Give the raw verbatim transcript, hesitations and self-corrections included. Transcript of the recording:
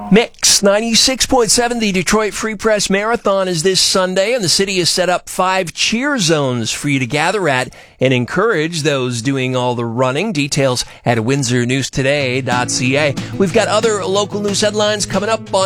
Mix ninety-six point seven, the Detroit Free Press Marathon is this Sunday, and the city has set up five cheer zones for you to gather at and encourage those doing all the running. Details at windsor news today dot c a. We've got other local news headlines coming up on